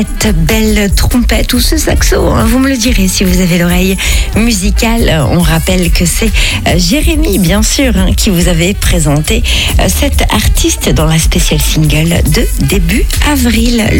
Cette belle trompette ou ce saxo, vous me le direz si vous avez l'oreille musicale. On rappelle que c'est Jérémy, bien sûr, qui vous avait présenté cet artiste dans la spéciale single de début avril.